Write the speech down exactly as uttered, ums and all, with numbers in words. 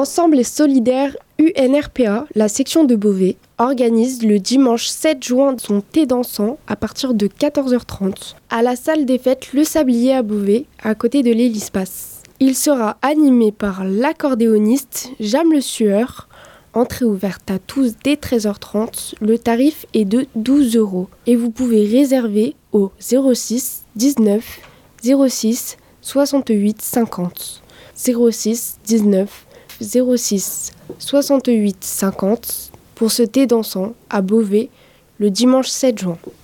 Ensemble et solidaire U N R P A, la section de Beauvais, organise le dimanche sept juin son thé dansant à partir de quatorze heures trente à la salle des fêtes Le Sablier à Beauvais, à côté de l'Hélice-Passe. Il sera animé par l'accordéoniste Jam Le Sueur. Entrée ouverte à tous dès treize heures trente. Le tarif est de douze euros et vous pouvez réserver au zéro six dix-neuf zéro six soixante-huit cinquante. zéro six dix-neuf zéro six soixante-huit cinquante pour ce thé dansant à Beauvais le dimanche sept juin.